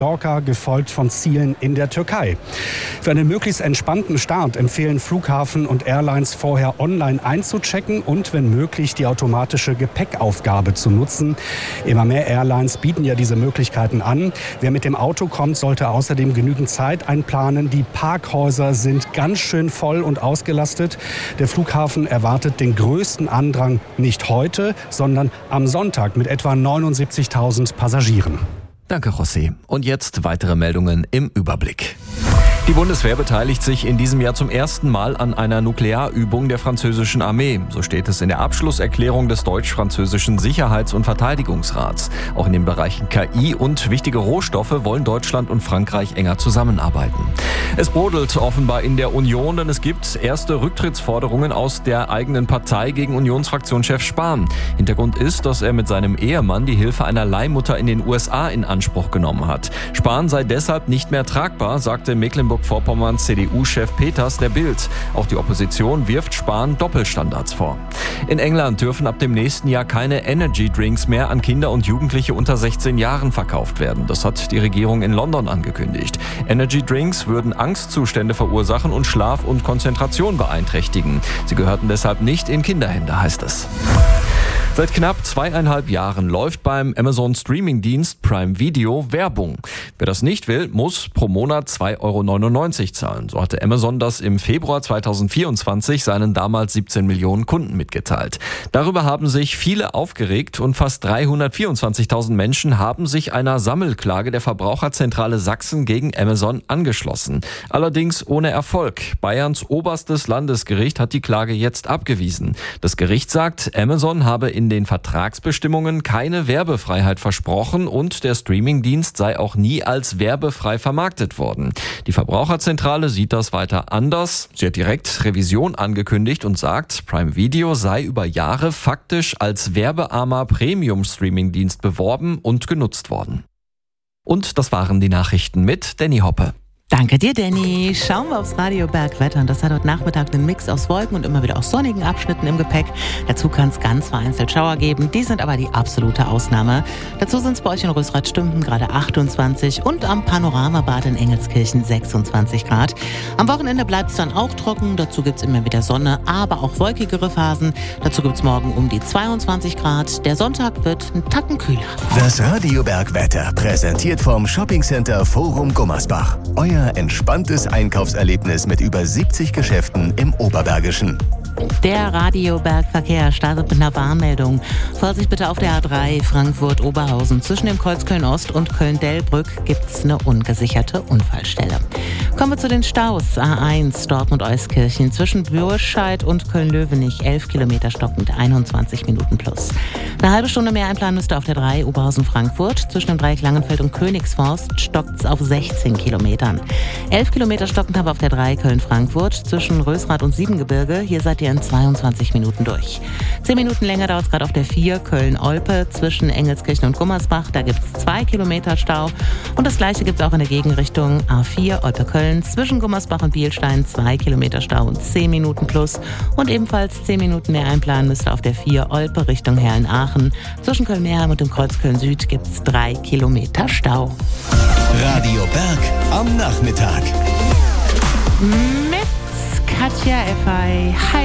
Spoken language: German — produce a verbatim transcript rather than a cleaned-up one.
Mallorca, gefolgt von Zielen in der Türkei. Für einen möglichst entspannten Start empfehlen Flughafen und Airlines vorher online einzuchecken und wenn möglich die automatische Gepäckaufgabe zu nutzen. Immer mehr Airlines bieten ja diese Möglichkeiten an. Wer mit dem Auto kommt, sollte außerdem genügend Zeit einplanen. Die Parkhäuser sind ganz schön voll und ausgelastet. Der Flughafen erwartet den größten Andrang nicht heute, sondern am Sonntag mit etwa neunundsiebzigtausend Passagieren. Danke, José. Und jetzt weitere Meldungen im Überblick. Die Bundeswehr beteiligt sich in diesem Jahr zum ersten Mal an einer Nuklearübung der französischen Armee. So steht es in der Abschlusserklärung des deutsch-französischen Sicherheits- und Verteidigungsrats. Auch in den Bereichen K I und wichtige Rohstoffe wollen Deutschland und Frankreich enger zusammenarbeiten. Es brodelt offenbar in der Union, denn es gibt erste Rücktrittsforderungen aus der eigenen Partei gegen Unionsfraktionschef Spahn. Hintergrund ist, dass er mit seinem Ehemann die Hilfe einer Leihmutter in den U S A in Anspruch genommen hat. Spahn sei deshalb nicht mehr tragbar, sagte Mecklenburg-Vorpommerns C D U-Chef Peters der Bild. Auch die Opposition wirft Spahn Doppelstandards vor. In England dürfen ab dem nächsten Jahr keine Energy-Drinks mehr an Kinder und Jugendliche unter sechzehn Jahren verkauft werden. Das hat die Regierung in London angekündigt. Energy-Drinks würden Angstzustände verursachen und Schlaf und Konzentration beeinträchtigen. Sie gehörten deshalb nicht in Kinderhände, heißt es. Seit knapp zweieinhalb Jahren läuft beim Amazon-Streaming-Dienst Prime Video Werbung. Wer das nicht will, muss pro Monat zwei Euro neunundneunzig zahlen. So hatte Amazon das im Februar zweitausendvierundzwanzig seinen damals siebzehn Millionen Kunden mitgeteilt. Darüber haben sich viele aufgeregt und fast dreihundertvierundzwanzigtausend Menschen haben sich einer Sammelklage der Verbraucherzentrale Sachsen gegen Amazon angeschlossen. Allerdings ohne Erfolg. Bayerns oberstes Landesgericht hat die Klage jetzt abgewiesen. Das Gericht sagt, Amazon habe in den Vertragsbestimmungen keine Werbefreiheit versprochen und der Streamingdienst sei auch nie als werbefrei vermarktet worden. Die Verbraucherzentrale sieht das weiter anders. Sie hat direkt Revision angekündigt und sagt, Prime Video sei über Jahre faktisch als werbearmer Premium-Streamingdienst beworben und genutzt worden. Und das waren die Nachrichten mit Danny Hoppe. Danke dir, Danny. Schauen wir aufs Radiobergwetter. Und das hat heute Nachmittag einen Mix aus Wolken und immer wieder aus sonnigen Abschnitten im Gepäck. Dazu kann es ganz vereinzelt Schauer geben. Die sind aber die absolute Ausnahme. Dazu sind es bei euch in Rösrath-Stümpen gerade achtundzwanzig und am Panoramabad in Engelskirchen sechsundzwanzig Grad. Am Wochenende bleibt es dann auch trocken. Dazu gibt es immer wieder Sonne, aber auch wolkigere Phasen. Dazu gibt es morgen um die zweiundzwanzig Grad. Der Sonntag wird ein Tacken kühler. Das Radiobergwetter präsentiert vom Shoppingcenter Forum Gummersbach. Euer entspanntes Einkaufserlebnis mit über siebzig Geschäften im Oberbergischen. Der Radiobergverkehr startet mit einer Warnmeldung. Vorsicht bitte auf der A drei Frankfurt-Oberhausen. Zwischen dem Kreuz Köln-Ost und Köln-Dellbrück gibt es eine ungesicherte Unfallstelle. Kommen wir zu den Staus. A eins Dortmund-Euskirchen zwischen Burscheid und Köln-Löwenich. elf Kilometer stockend, einundzwanzig Minuten plus. Eine halbe Stunde mehr einplanen müsste auf der drei Oberhausen-Frankfurt. Zwischen dem Dreieck Langenfeld und Königsforst stockt es auf sechzehn Kilometern. elf Kilometer stockend haben wir auf der drei Köln-Frankfurt. Zwischen Rösrath und Siebengebirge. Hier seid ihr in zweiundzwanzig Minuten durch. zehn Minuten länger dauert es gerade auf der vier Köln-Olpe zwischen Engelskirchen und Gummersbach. Da gibt es zwei Kilometer Stau. Und das gleiche gibt es auch in der Gegenrichtung A vier Olpe-Köln zwischen Gummersbach und Bielstein. zwei Kilometer Stau und zehn Minuten plus. Und ebenfalls zehn Minuten mehr einplanen müsste auf der vier Olpe Richtung Herrn-Aachen. Zwischen Köln-Meerheim und dem Kreuz Köln-Süd gibt es drei Kilometer Stau. Radio Berg am Nachmittag. Mit Katja Effay. Hi.